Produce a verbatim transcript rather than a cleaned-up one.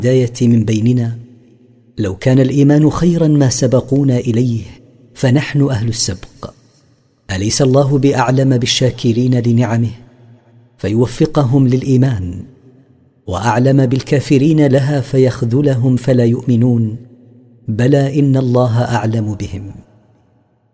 الهداية من بيننا؟ لو كان الإيمان خيرا ما سبقونا إليه، فنحن أهل السبق. أليس الله بأعلم بالشاكرين لنعمه فيوفقهم للإيمان، وأعلم بالكافرين لها فيخذلهم فلا يؤمنون؟ بلى إن الله أعلم بهم.